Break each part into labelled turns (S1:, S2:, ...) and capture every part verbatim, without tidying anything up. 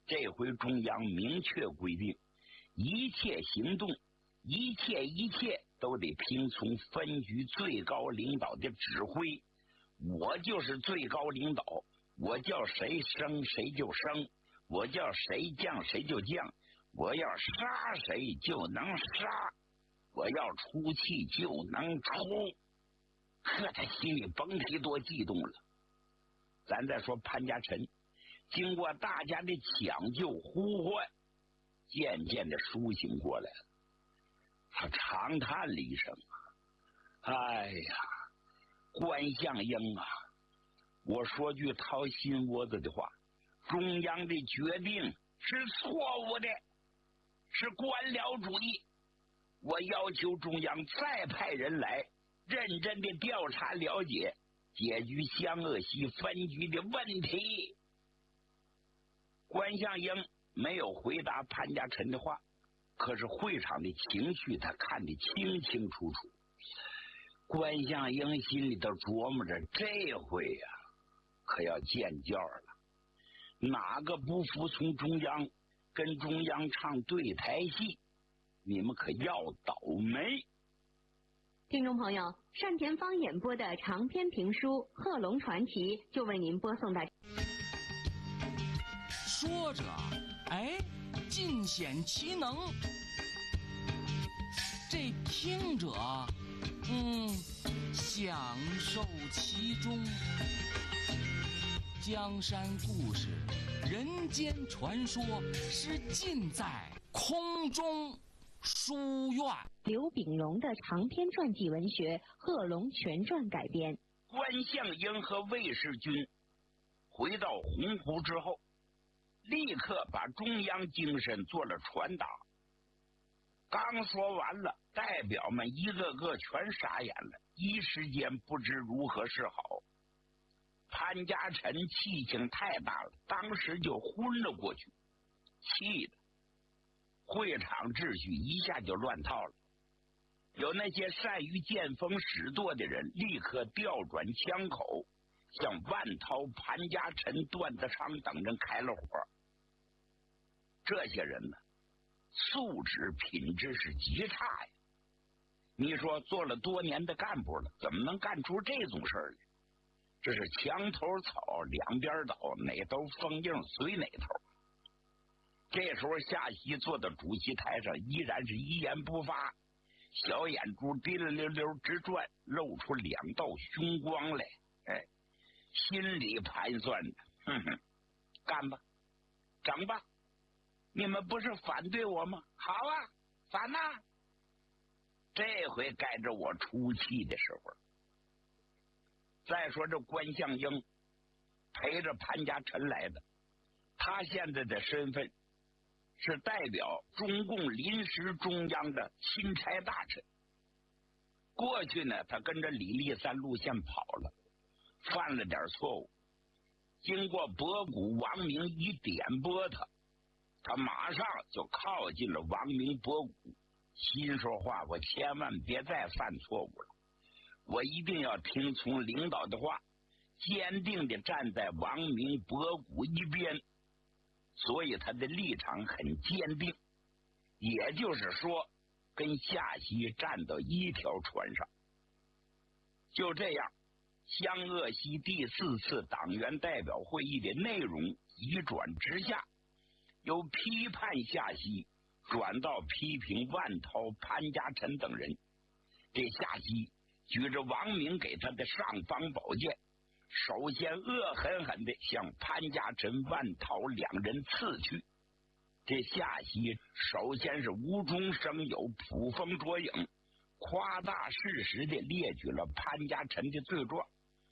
S1: 这回中央明确规定，一切行动，一切一切都得听从分局最高领导的指挥。我就是最高领导，我叫谁升谁就升，我叫谁降谁就降，我要杀谁就能杀，我要出气就能出。呵，他心里甭提多激动了。咱再说潘家臣，经过大家的抢救呼唤，渐渐的苏醒过来了。他长叹了一声：“哎呀，关相英啊，我说句掏心窝子的话，中央的决定是错误的，是官僚主义。我要求中央再派人来，认真的调查了解，解决湘鄂西分局的问题。”关相英没有回答潘家臣的话，可是会场的情绪他看得清清楚楚。关相英心里头琢磨着，这回呀、啊，可要见教了。哪个不服从中央，跟中央唱对台戏，你们可要倒霉。
S2: 听众朋友，单田芳演播的长篇评书《贺龙传奇》就为您播送到。
S3: 说着，哎，尽显其能；这听者，嗯，享受其中。江山故事、人间传说，是尽在空中书院。
S2: 刘秉荣的长篇传记文学《贺龙全传》改编。
S1: 关相英和魏世军回到洪湖之后，立刻把中央精神做了传达。刚说完了，代表们一个个全傻眼了，一时间不知如何是好。潘家臣气性太大了，当时就昏了过去，气的会场秩序一下就乱套了。有那些善于见风使舵的人，立刻调转枪口，向万涛、潘家臣、段德昌等人开了火。这些人呢，素质品质是极差呀！你说做了多年的干部了，怎么能干出这种事儿来？这是墙头草，两边倒，哪头风硬随哪头。这时候夏曦坐到主席台上，依然是一言不发，小眼珠滴溜溜溜直转，露出两道凶光来。哎，心里盘算着，哼哼，干吧，整吧。你们不是反对我吗？好啊，反呐！这回该着我出气的时候。再说这关相英陪着潘家臣来的，他现在的身份是代表中共临时中央的钦差大臣。过去呢，他跟着李立三路线跑了，犯了点错误。经过博古王明一点拨他，他马上就靠近了王明博古，心说话，我千万别再犯错误了，我一定要听从领导的话，坚定地站在王明博古一边。所以他的立场很坚定，也就是说跟夏曦站到一条船上。就这样，湘鄂西第四次党员代表会议的内容急转直下，由批判夏曦转到批评万涛、潘家臣等人。这夏曦举着王明给他的尚方宝剑，首先恶狠狠地向潘家臣、万涛两人刺去。这夏曦首先是无中生有、捕风捉影，夸大事实地列举了潘家臣的罪状。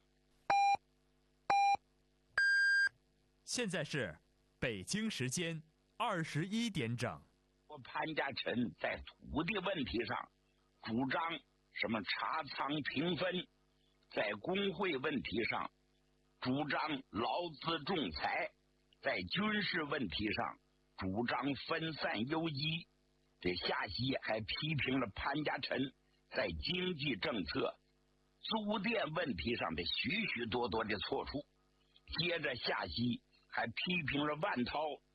S4: 现在是北京时间二十一点整。
S1: 潘家臣在土地问题上主张什么查仓平分，在工会问题上主张劳资仲裁，在军事问题上主张分散优机。这夏曦还批评了潘家臣在经济政策、租佃问题上的许许多多的错处。接着夏曦还批评了万涛